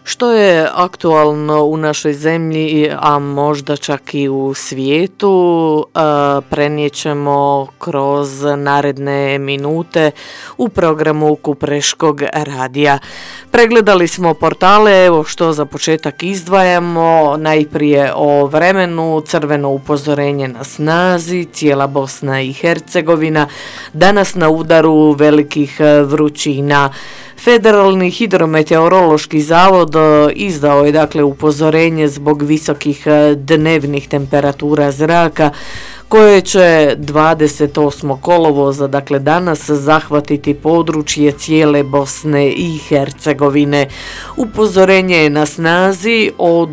Što je aktualno u našoj zemlji, a možda čak i u svijetu, prenijećemo kroz naredne minute u programu Kupreškog radija. Pregledali smo portale, evo što za početak izdvajamo, najprije o vremenu, crveno upozorenje na snazi, cijela Bosna i Hercegovina, danas na udaru velikih vrućina. Federalni hidrometeorološki zavod izdao je dakle upozorenje zbog visokih dnevnih temperatura zraka koje će 28. kolovoza, dakle danas, zahvatiti područje cijele Bosne i Hercegovine. Upozorenje je na snazi od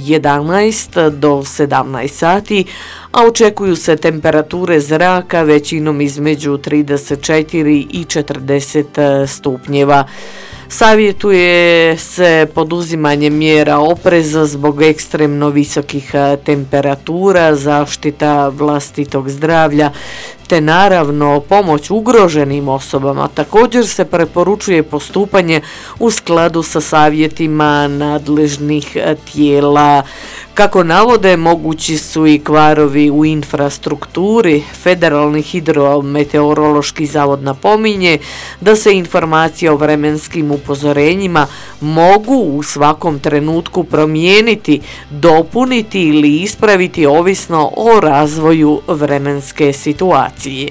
11 do 17 sati, a očekuju se temperature zraka većinom između 34 i 40 stupnjeva. Savjetuje se poduzimanje mjera opreza zbog ekstremno visokih temperatura, zaštita vlastitog zdravlja te naravno pomoć ugroženim osobama. Također se preporučuje postupanje u skladu sa savjetima nadležnih tijela. Kako navode, mogući su i kvarovi u infrastrukturi. Federalni hidrometeorološki zavod napominje da se informacije o vremenskim upozorenjima mogu u svakom trenutku promijeniti, dopuniti ili ispraviti ovisno o razvoju vremenske situacije.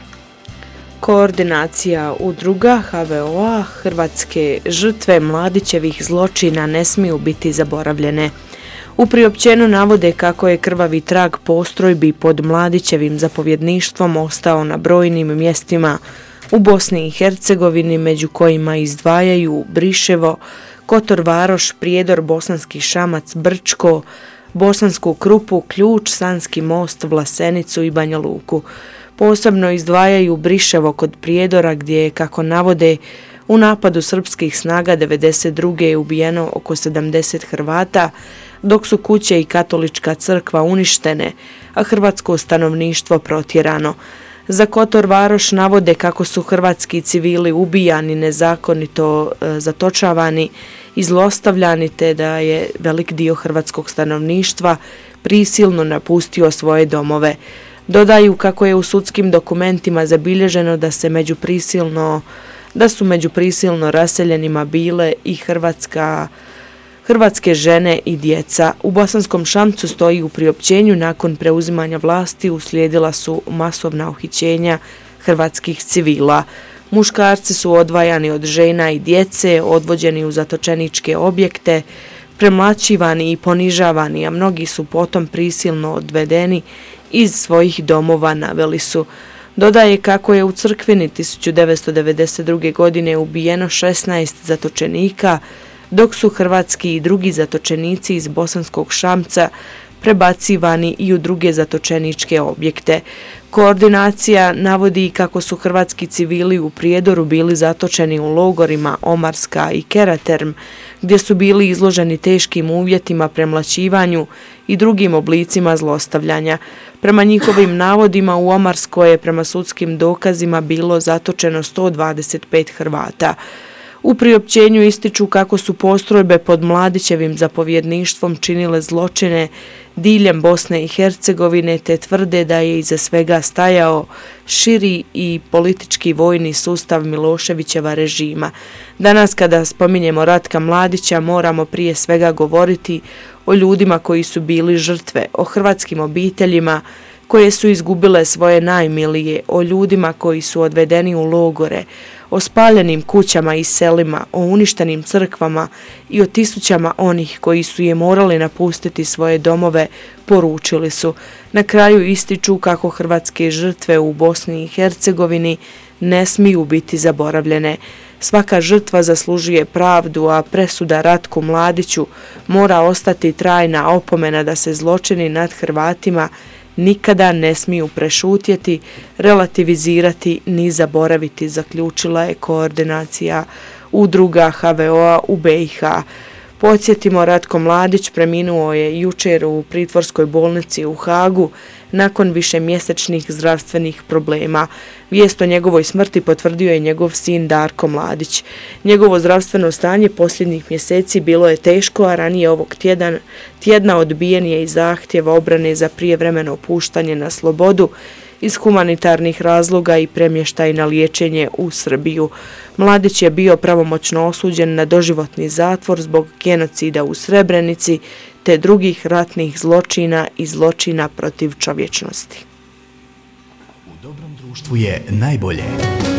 Koordinacija udruga HVO-a Hrvatske žrtve Mladićevih zločina ne smiju biti zaboravljene. U priopćenju navode kako je krvavi trag postrojbi pod Mladićevim zapovjedništvom ostao na brojnim mjestima u Bosni i Hercegovini, među kojima izdvajaju Briševo, Kotor Varoš, Prijedor, Bosanski Šamac, Brčko, Bosansku Krupu, Ključ, Sanski Most, Vlasenicu i Banja Luku. Posebno izdvajaju Briševo kod Prijedora gdje je, kako navode, u napadu srpskih snaga 1992. je ubijeno oko 70 Hrvata, dok su kuće i katolička crkva uništene, a hrvatsko stanovništvo protjerano. Za Kotor Varoš navode kako su hrvatski civili ubijani, nezakonito zatočavani i zlostavljani, te da je velik dio hrvatskog stanovništva prisilno napustio svoje domove. Dodaju kako je u sudskim dokumentima zabilježeno da su među prisilno raseljenima bile i hrvatske žene i djeca. U Bosanskom Šamcu stoji u priopćenju: nakon preuzimanja vlasti uslijedila su masovna uhićenja hrvatskih civila. Muškarci su odvajani od žena i djece, odvođeni u zatočeničke objekte, premlaćivani i ponižavani, a mnogi su potom prisilno odvedeni iz svojih domova, naveli su. Dodaje kako je u Crkveni 1992. godine ubijeno 16 zatočenika, dok su hrvatski i drugi zatočenici iz Bosanskog Šamca prebacivani i u druge zatočeničke objekte. Koordinacija navodi kako su hrvatski civili u Prijedoru bili zatočeni u logorima Omarska i Keraterm, gdje su bili izloženi teškim uvjetima, premlaćivanju i drugim oblicima zlostavljanja. Prema njihovim navodima u Omarskoj je prema sudskim dokazima bilo zatočeno 125 Hrvata. U priopćenju ističu kako su postrojbe pod Mladićevim zapovjedništvom činile zločine diljem Bosne i Hercegovine, te tvrde da je iza svega stajao širi i politički vojni sustav Miloševićeva režima. Danas, kada spominjemo Ratka Mladića, moramo prije svega govoriti o ljudima koji su bili žrtve, o hrvatskim obiteljima koje su izgubile svoje najmilije, o ljudima koji su odvedeni u logore, o spaljenim kućama i selima, o uništenim crkvama i o tisućama onih koji su je morali napustiti svoje domove, poručili su. Na kraju ističu kako hrvatske žrtve u Bosni i Hercegovini ne smiju biti zaboravljene. Svaka žrtva zaslužuje pravdu, a presuda Ratku Mladiću mora ostati trajna opomena da se zločini nad Hrvatima nikada ne smiju prešutjeti, relativizirati ni zaboraviti, zaključila je koordinacija udruga HVO-a u BiH. Podsjetimo, Ratko Mladić preminuo je jučer u pritvorskoj bolnici u Hagu nakon višemjesečnih zdravstvenih problema. Vijest o njegovoj smrti potvrdio je njegov sin Darko Mladić. Njegovo zdravstveno stanje posljednjih mjeseci bilo je teško, a ranije ovog tjedna odbijen je i zahtjev obrane za prijevremeno puštanje na slobodu iz humanitarnih razloga i premještaj na liječenje u Srbiju. Mladić je bio pravomoćno osuđen na doživotni zatvor zbog genocida u Srebrenici te drugih ratnih zločina i zločina protiv čovječnosti. U dobrom društvu je najbolje.